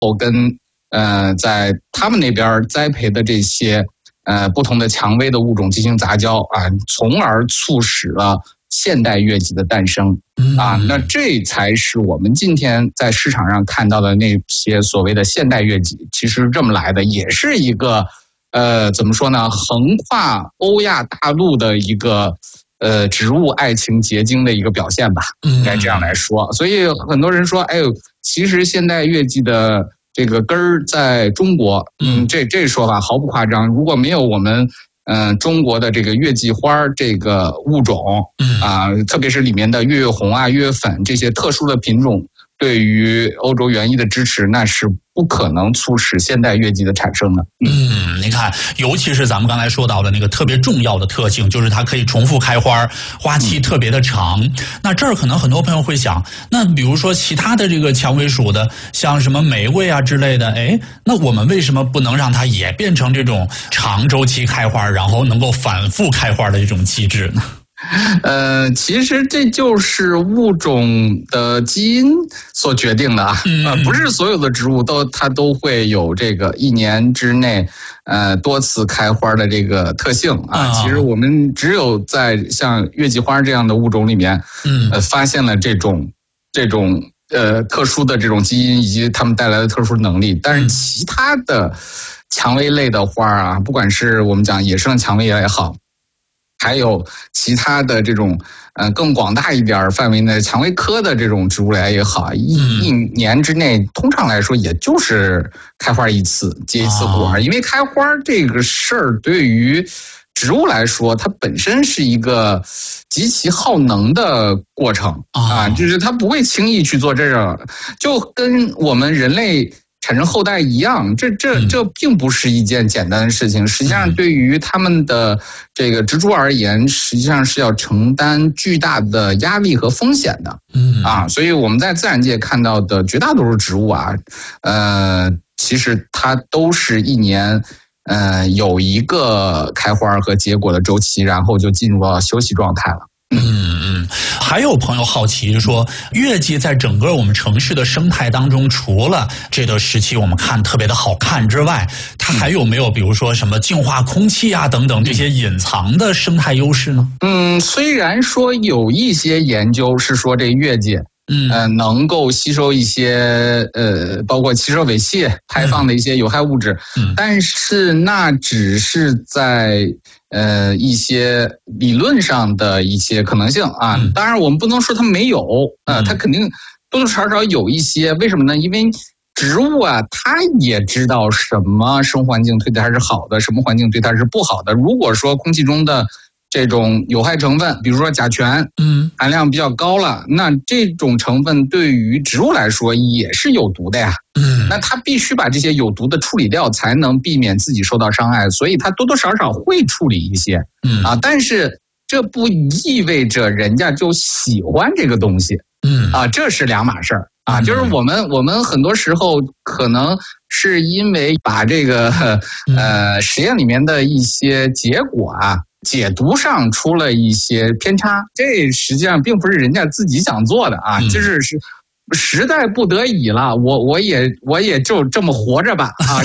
跟在他们那边栽培的这些不同的蔷薇的物种进行杂交啊，从而促使了现代月季的诞生啊。那这才是我们今天在市场上看到的那些所谓的现代月季，其实这么来的，也是一个怎么说呢，横跨欧亚大陆的一个植物爱情结晶的一个表现吧，应该这样来说。所以很多人说，哎呦，其实现代月季的这个根儿在中国，这说法毫不夸张。如果没有我们中国的这个月季花这个物种啊，特别是里面的月月红啊、月月粉这些特殊的品种，对于欧洲园艺的支持，那是不可能促使现代月季的产生的。 你看，尤其是咱们刚才说到的那个特别重要的特性，就是它可以重复开花，花期特别的长。那这儿可能很多朋友会想，那比如说其他的这个蔷薇属的，像什么玫瑰啊之类的，那我们为什么不能让它也变成这种长周期开花，然后能够反复开花的这种机制呢？ 其实这就是物种的基因所决定的啊，不是所有的植物它都会有这个一年之内多次开花的这个特性啊。其实我们只有在像月季花这样的物种里面，发现了这种特殊的这种基因以及它们带来的特殊能力，但是其他的蔷薇类的花啊，不管是我们讲野生蔷薇也好，还有其他的这种更广大一点范围的蔷薇科的这种植物来也好，一年之内通常来说也就是开花一次，结一次果。因为开花这个事儿对于植物来说，它本身是一个极其耗能的过程啊，就是它不会轻易去做这个，就跟我们人类产生后代一样，这并不是一件简单的事情。实际上，对于他们的这个植株而言，实际上是要承担巨大的压力和风险的。所以我们在自然界看到的绝大多数植物啊，其实它都是一年有一个开花和结果的周期，然后就进入了休息状态了。 还有朋友好奇说，月季在整个我们城市的生态当中，除了这个时期我们看特别的好看之外，它还有没有比如说什么净化空气啊等等这些隐藏的生态优势呢？ 虽然说有一些研究是说这月季能够吸收一些包括汽车尾气排放的一些有害物质，但是那只是在一些理论上的一些可能性啊。当然我们不能说它没有，它肯定多多少少有一些。为什么呢？因为植物啊，它也知道什么生活环境对它是好的，什么环境对它是不好的。如果说空气中的这种有害成分，比如说甲醛，含量比较高了，那这种成分对于植物来说也是有毒的呀。那它必须把这些有毒的处理掉，才能避免自己受到伤害，所以它多多少少会处理一些，但是这不意味着人家就喜欢这个东西，这是两码事儿啊。就是我们很多时候可能是因为把这个实验里面的一些结果啊，解读上出了一些偏差，这实际上并不是人家自己想做的啊，就是实在不得已了，我也就这么活着吧啊，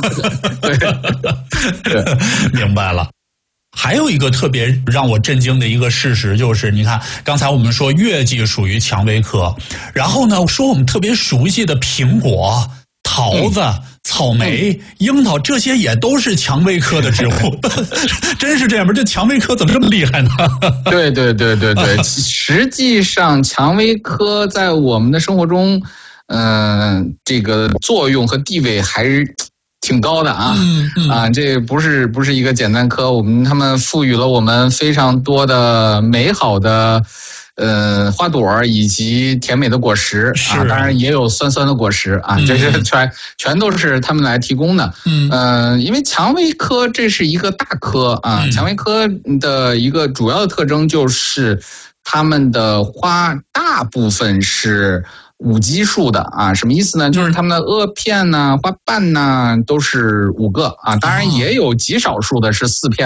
对，明白了。还有一个特别让我震惊的一个事实就是，你看刚才我们说月季属于蔷薇科，然后呢说我们特别熟悉的苹果、桃子、草莓、樱桃，这些也都是蔷薇科的植物。真是这样吗？这蔷薇科怎么这么厉害呢？ 对，实际上蔷薇科在我们的生活中这个作用和地位还是挺高的啊。这不是一个简单科，他们赋予了我们非常多的美好的花朵以及甜美的果实啊，当然也有酸酸的果实啊，这是全都是他们来提供的。因为蔷薇科这是一个大科啊，蔷薇科的一个主要的特征就是它们的花大部分是5基数的啊，什么意思呢？就是它们的萼片呐、花瓣呐都是5个啊，当然也有极少数的是4片的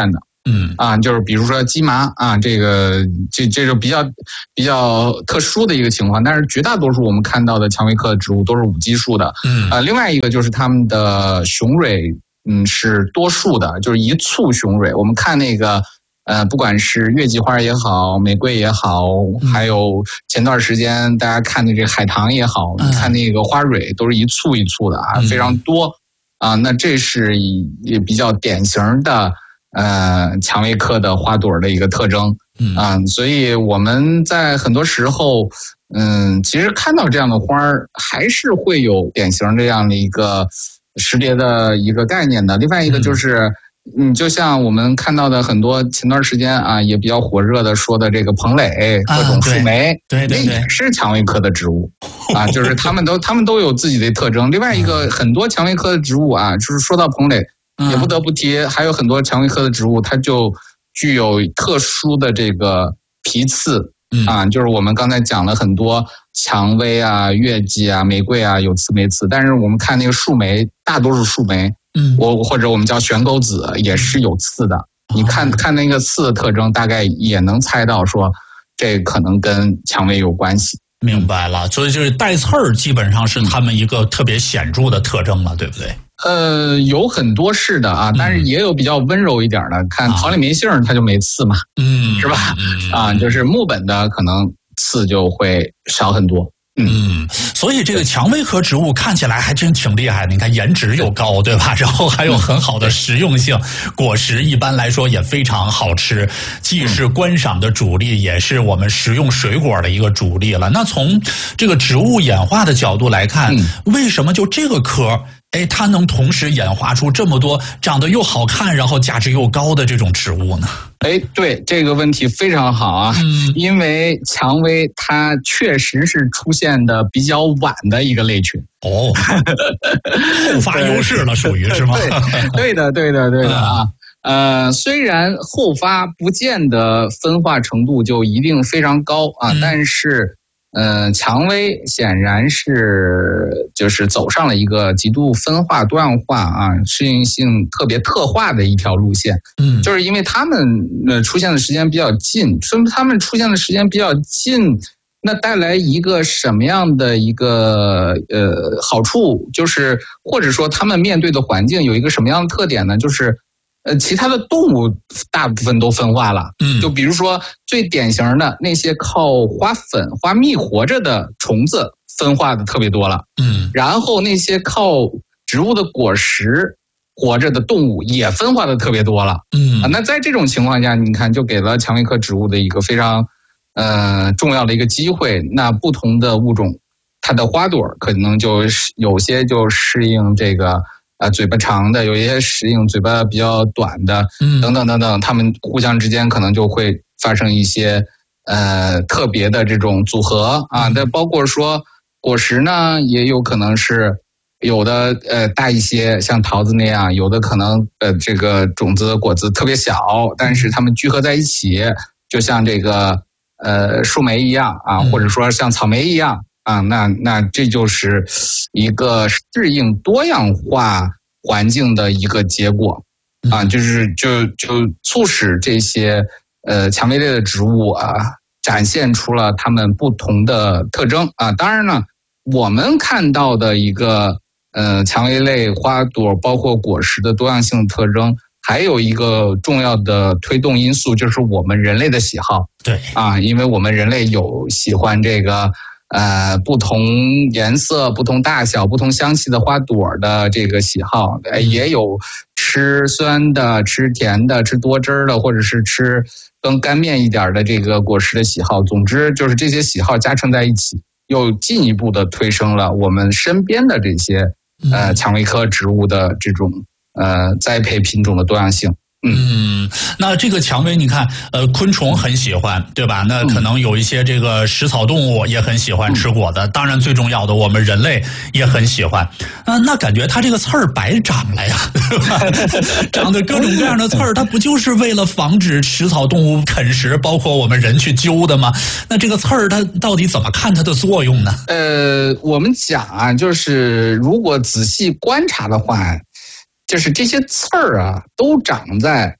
就是比如说鸡麻啊，这就比较特殊的一个情况，但是绝大多数我们看到的蔷薇科的植物都是无机树的。另外一个就是它们的雄蕊是多数的，就是一簇雄蕊。我们看那个不管是月季花也好，玫瑰也好，还有前段时间大家看的这个海棠也好，你看那个花蕊都是一簇一簇的啊，非常多啊。那这是也比较典型的蔷薇科的花朵的一个特征啊。所以我们在很多时候其实看到这样的花儿，还是会有典型这样的一个识别的一个概念的。另外一个就是就像我们看到的很多前段时间啊也比较火热的说的这个蓬蕾各种树莓， 对， 那也是蔷薇科的植物啊，就是它们都有自己的特征。另外一个很多蔷薇科的植物啊，就是说到蓬蕾也不得不提，还有很多蔷薇科的植物它就具有特殊的这个皮刺啊，就是我们刚才讲了很多蔷薇啊、月季啊、玫瑰啊有刺没刺，但是我们看那个树莓，大多数树莓或者我们叫悬钩子也是有刺的。你看那个刺的特征，大概也能猜到说这可能跟蔷薇有关系。 明白了，所以就是带刺儿基本上是他们一个特别显著的特征了，对不对？ 有很多是的啊，但是也有比较温柔一点的，看桃李梅杏它就没刺嘛，是吧？就是木本的可能刺就会少很多。 所以这个蔷薇科植物看起来还真挺厉害的，你看颜值又高，对吧？然后还有很好的实用性，果实一般来说也非常好吃，既是观赏的主力，也是我们食用水果的一个主力了。那从这个植物演化的角度来看，为什么就这个科它能同时演化出这么多长得又好看，然后价值又高的这种植物呢？ 对，这个问题非常好啊，因为蔷薇它确实是出现的比较晚的一个类群。 后发优势了，属于是吗？ 对的啊。虽然后发不见得分化程度就一定非常高啊，但是蔷薇显然是就是走上了一个极度分化多样化啊，适应性特别特化的一条路线。就是因为它们出现的时间比较近，说明它们出现的时间比较近，那带来一个什么样的一个好处，就是或者说它们面对的环境有一个什么样的特点呢？就是其他的动物大部分都分化了，就比如说最典型的那些靠花粉、花蜜活着的虫子分化的特别多了，然后那些靠植物的果实活着的动物也分化的特别多了，那在这种情况下，你看就给了蔷薇科植物的一个非常重要的一个机会。那不同的物种，它的花朵可能就有些就适应这个。嘴巴长的，有一些适应嘴巴比较短的，等等等等，它们互相之间可能就会发生一些特别的这种组合啊。那包括说果实呢，也有可能是有的大一些，像桃子那样；有的可能这个种子果子特别小，但是它们聚合在一起，就像这个树莓一样啊，或者说像草莓一样。那这就是一个适应多样化环境的一个结果啊，就促使这些蔷薇类的植物啊展现出了它们不同的特征啊。当然呢，我们看到的一个蔷薇类花朵包括果实的多样性特征，还有一个重要的推动因素就是我们人类的喜好。 对啊，因为我们人类有喜欢这个。不同颜色、不同大小、不同香气的花朵的这个喜好，也有吃酸的、吃甜的、吃多汁的，或者是吃更干面一点的这个果实的喜好。总之，就是这些喜好加成在一起，又进一步的推升了我们身边的这些蔷薇科植物的这种栽培品种的多样性。 那这个蔷薇，你看，昆虫很喜欢，对吧？那可能有一些这个食草动物也很喜欢吃果子，当然最重要的，我们人类也很喜欢。那感觉它这个刺儿白长了呀，对吧？长的各种各样的刺儿，它不就是为了防止食草动物啃食，包括我们人去揪的吗？那这个刺儿它到底怎么看它的作用呢？ 我们讲啊，就是如果仔细观察的话。就是这些刺儿啊，都长在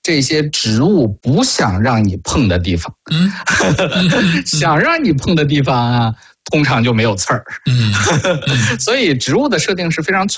这些植物不想让你碰的地方。想让你碰的地方啊，通常就没有刺儿。所以植物的设定是非常